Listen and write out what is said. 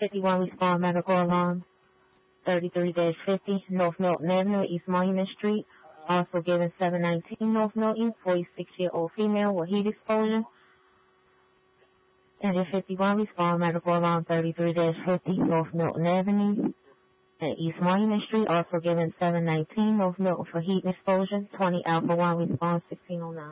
51 respond medical alarm 33-50 North Milton Avenue, East Monument Street. Also given 719 North Milton, 46-year-old female with heat exposure. And 51 respond medical alarm 33-50 North Milton Avenue at East Monument Street. Also given 719 North Milton for heat exposure. 20 Alpha 1 respond 1609.